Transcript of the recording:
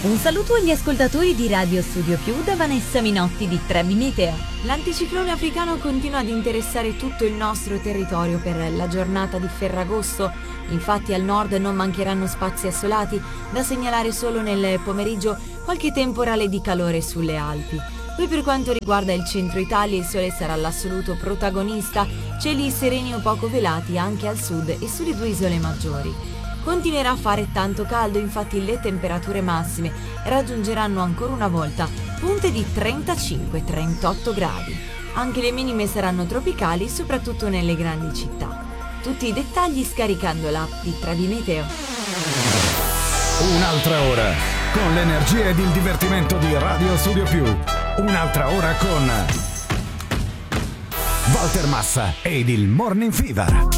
Un saluto agli ascoltatori di Radio Studio Più da Vanessa Minotti di Trebi Meteo. L'anticiclone africano continua ad interessare tutto il nostro territorio per la giornata di Ferragosto. Infatti al nord non mancheranno spazi assolati, da segnalare solo nel pomeriggio qualche temporale di calore sulle Alpi. Poi per quanto riguarda il centro Italia il sole sarà l'assoluto protagonista, cieli sereni o poco velati anche al sud e sulle due isole maggiori. Continuerà a fare tanto caldo, infatti le temperature massime raggiungeranno ancora una volta punte di 35-38 gradi. Anche le minime saranno tropicali, soprattutto nelle grandi città. Tutti i dettagli scaricando l'app di Trebi Meteo. Un'altra ora con l'energia ed il divertimento di Radio Studio Più. Un'altra ora con Walter Massa ed il Morning Fever.